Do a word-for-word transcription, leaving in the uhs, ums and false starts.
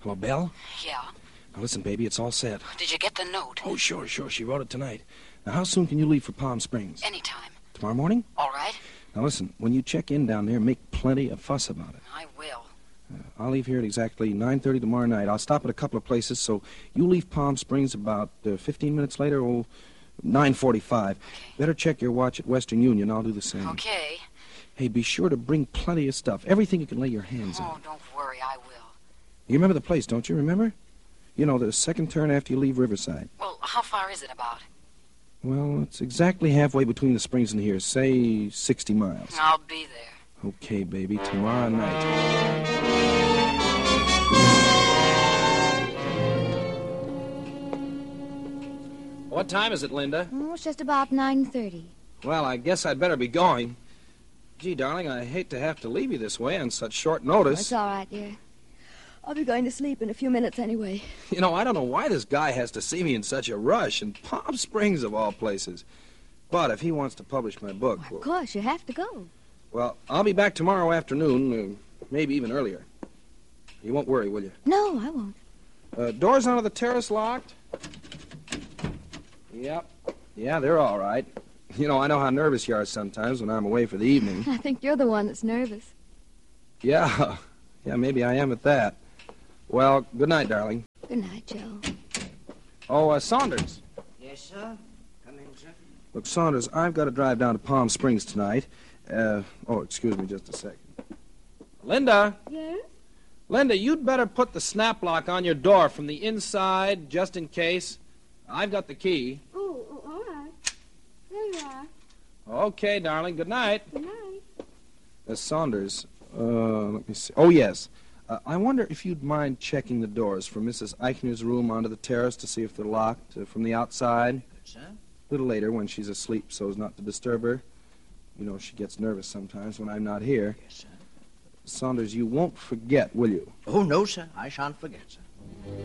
Hello, Belle? Yeah? Now, listen, baby, it's all set. Did you get the note? Oh, sure, sure. She wrote it tonight. Now, how soon can you leave for Palm Springs? Anytime. Tomorrow morning? All right. Now, listen, when you check in down there, make plenty of fuss about it. I will. Uh, I'll leave here at exactly nine thirty tomorrow night. I'll stop at a couple of places, so you leave Palm Springs about uh, fifteen minutes later, oh, nine forty-five. Okay. Better check your watch at Western Union. I'll do the same. Okay. Hey, be sure to bring plenty of stuff. Everything you can lay your hands Oh, on. don't worry, I will. You remember the place, don't you? Remember? You know, the second turn after you leave Riverside. Well, how far is it about? Well, it's exactly halfway between the springs and here. Say sixty miles. I'll be there. Okay, baby. Tomorrow night. What time is it, Linda? Oh, it's just about nine thirty. Well, I guess I'd better be going. Gee, darling, I hate to have to leave you this way on such short notice. Oh, it's all right, dear. I'll be going to sleep in a few minutes anyway. You know, I don't know why this guy has to see me in such a rush, in Palm Springs of all places. But if he wants to publish my book... Well, well, of course, you have to go. well, I'll be back tomorrow afternoon, uh, maybe even earlier. You won't worry, will you? No, I won't. Uh, doors onto the terrace locked? Yep. Yeah, they're all right. You know, I know how nervous you are sometimes when I'm away for the evening. I think you're the one that's nervous. Yeah, yeah, maybe I am at that. Well, good night, darling. Good night, Joe. Oh, uh, Saunders. Yes, sir? Come in, sir. Look, Saunders, I've got to drive down to Palm Springs tonight. Uh, oh, excuse me just a second. Linda? Yes? Linda, you'd better put the snap lock on your door from the inside, just in case. I've got the key. Oh, oh, all right. There you are. Okay, darling, good night. Good night. Uh, Saunders, uh, let me see. Oh, yes. Uh, I wonder if you'd mind checking the doors from Missus Eichner's room onto the terrace to see if they're locked uh, from the outside. Good, sir. A little later when she's asleep so as not to disturb her. You know, she gets nervous sometimes when I'm not here. Yes, sir. Saunders, you won't forget, will you? Oh, no, sir. I shan't forget, sir.